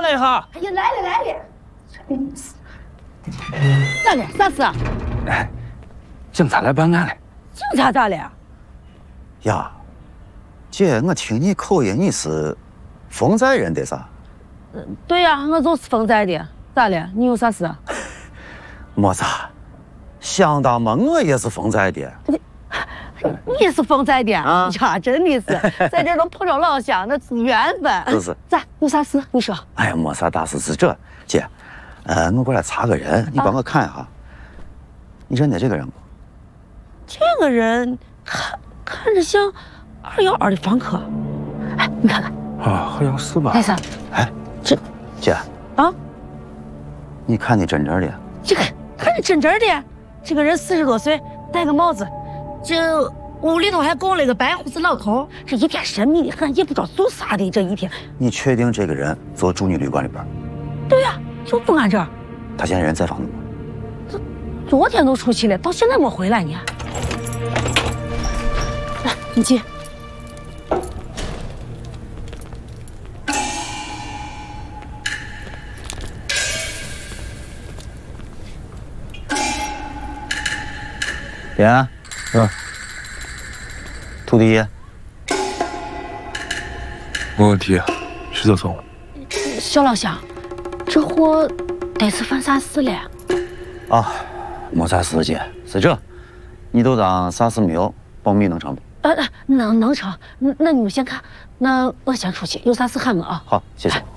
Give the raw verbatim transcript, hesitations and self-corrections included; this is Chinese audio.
了一下。 哎呀，来了来了。咋了？啥事啊？ 哎，警察来办案了。 警察咋了？ 呀，姐，我听你口音，你是丰寨人的噻？ 对呀、啊，我就是丰寨的。咋了？你有啥事啊？ 没啥，想当嘛，我也是丰寨的。 你你是丰寨的啊？ 呀，真的是，在这都碰着老乡，那是缘分。 就是。 咋？有啥事？你说。 哎呀，没啥大事，是这，姐，呃，我过来查个人，你帮我看一下。啊、你认得这个人不？ 这个人看看着像二幺二的房客。哎，你看看。 啊，好像是吧？ 哎啥？ 哎， 这姐啊， 你看的真真的？ 这个看着真真的，这个人四十多岁，戴个帽子，这屋里头还供了个白胡子老头，这一天神秘的很，也不知道做啥的。这一天， 你确定这个人就住你旅馆里边？ 对呀、啊，就住俺这儿。 他现在人在房子吗？ 这昨天都出去了，到现在没回来呢。来，你进。 爹， 嗯， 徒弟， 没问题，徐总总。 小老乡，这货得是犯啥事了？ 啊，没啥事，姐，是这，你都当啥事没有，保密能成不？ 呃，能能成，那你们先看，那我先出去，有啥事喊我啊。 好，谢谢。